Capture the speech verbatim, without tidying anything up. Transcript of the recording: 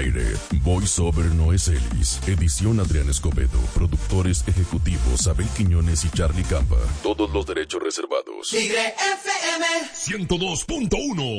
aire. Voiceover Noé Celis. Edición Adrián Escobedo. Productores ejecutivos Abel Quiñones y Charlie Campa. Todos los derechos reservados. Tigre F M ciento dos punto uno.